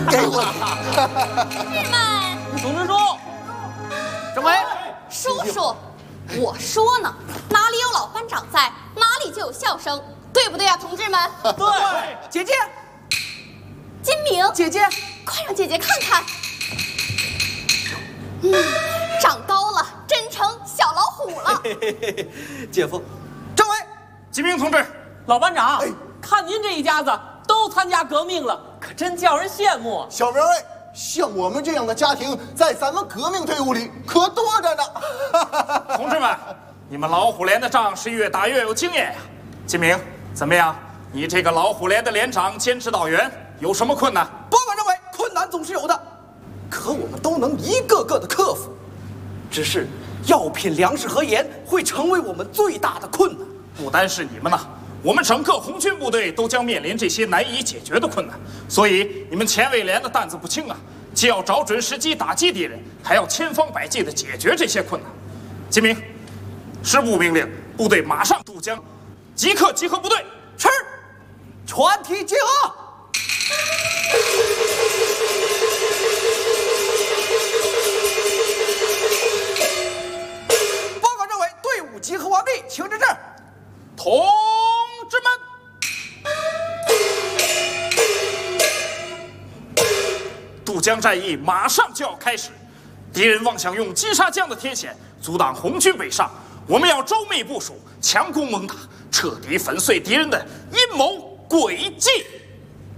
给我。 同志们， 总支书，政委， 叔叔，我说呢，哪里有老班长在，哪里就有笑声，对不对啊，同志们？ 对，姐姐， 金明， 姐姐， 快让姐姐看看。长高了，真成小老虎了。 姐夫，政委， 金明同志， 老班长，看您这一家子都参加革命了，可真叫人羡慕。 小明哎，像我们这样的家庭，在咱们革命队伍里可多着呢。 同志们，你们老虎连的仗是越打越有经验呀。金明，怎么样？你这个老虎连的连长坚持到员，有什么困难？ 甭管政委，困难总是有的，可我们都能一个个的克服。只是药品、粮食和盐会成为我们最大的困难。 不单是你们呐，我们整个红军部队都将面临这些难以解决的困难。所以你们前卫连的担子不轻啊，既要找准时机打击敌人，还要千方百计地解决这些困难。金明，师部命令，部队马上渡江，即刻集合部队。 是，全体集合。报告政委，队伍集合完毕，请指示。 同志们，渡江战役马上就要开始，敌人妄想用击杀江的天险阻挡红军北上，我们要周密部署，强攻猛打，彻底粉碎敌人的阴谋诡计。